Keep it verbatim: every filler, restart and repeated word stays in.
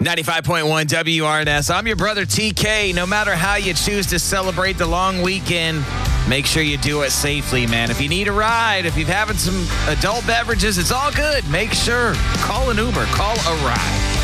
ninety-five point one W R N S. I'm your brother T K. No matter how you choose to celebrate the long weekend, make sure you do it safely, man. If you need a ride, if you're having some adult beverages, it's all good. Make sure. Call an Uber. Call a ride.